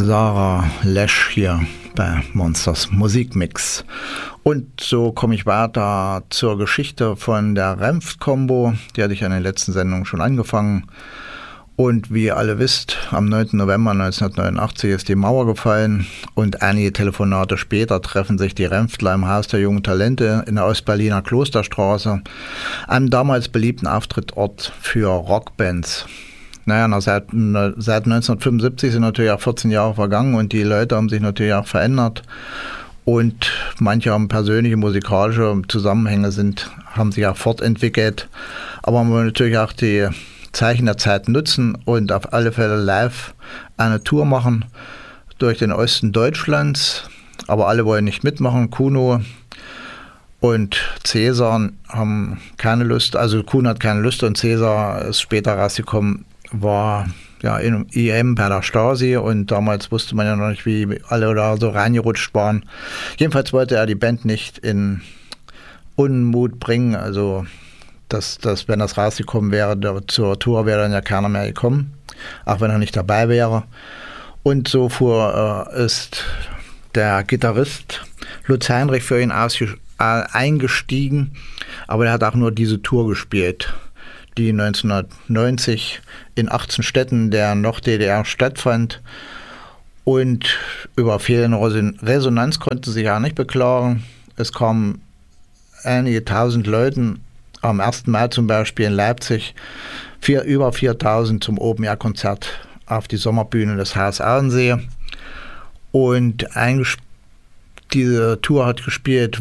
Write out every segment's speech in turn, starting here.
Sarah Lesch hier bei Monsters Musikmix. Und so komme ich weiter zur Geschichte von der Renft-Kombo. Die hatte ich in den letzten Sendungen schon angefangen. Und wie ihr alle wisst, am 9. November 1989 ist die Mauer gefallen und einige Telefonate später treffen sich die Renftler im Haus der jungen Talente in der Ostberliner Klosterstraße, einem damals beliebten Auftrittort für Rockbands. Naja, seit 1975 sind natürlich auch 14 Jahre vergangen und die Leute haben sich natürlich auch verändert. Und manche haben persönliche musikalische Zusammenhänge haben sich auch fortentwickelt. Aber man will natürlich auch die Zeichen der Zeit nutzen und auf alle Fälle live eine Tour machen durch den Osten Deutschlands. Aber alle wollen nicht mitmachen. Kuno und Cäsar haben keine Lust. Also Kuno hat keine Lust und Cäsar ist später rausgekommen, war ja in IM bei der Stasi und damals wusste man ja noch nicht, wie alle da so reingerutscht waren. Jedenfalls wollte er die Band nicht in Unmut bringen, also dass wenn das rausgekommen wäre, zur Tour wäre dann ja keiner mehr gekommen, auch wenn er nicht dabei wäre. Und so ist der Gitarrist Lutz Heinrich für ihn eingestiegen, aber er hat auch nur diese Tour gespielt, die 1990 in 18 Städten der Nord-DDR stattfand. Und über fehlende Resonanz konnte sich auch nicht beklagen. Es kamen einige tausend Leute, am 1. Mai zum Beispiel in Leipzig, über 4000 zum Open-Air-Konzert auf die Sommerbühne des Haus Ahrensee. Und diese Tour hat gespielt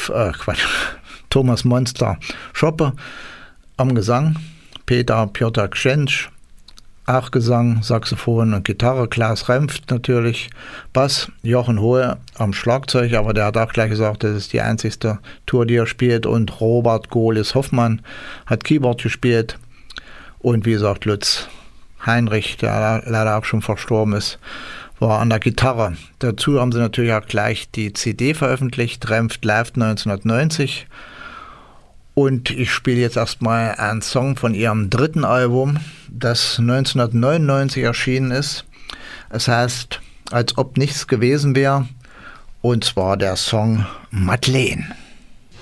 Thomas Monster Schoppe am Gesang, Piotr Kschensch, auch Gesang, Saxophon und Gitarre, Klaus Renft natürlich, Bass, Jochen Hohe am Schlagzeug, aber der hat auch gleich gesagt, das ist die einzigste Tour, die er spielt, und Robert Gohlis-Hoffmann hat Keyboard gespielt und wie gesagt Lutz Heinrich, der leider auch schon verstorben ist, war an der Gitarre. Dazu haben sie natürlich auch gleich die CD veröffentlicht, Renft Live 1990. Und ich spiele jetzt erstmal einen Song von ihrem dritten Album, das 1999 erschienen ist. Es heißt, als ob nichts gewesen wäre, und zwar der Song Madeleine.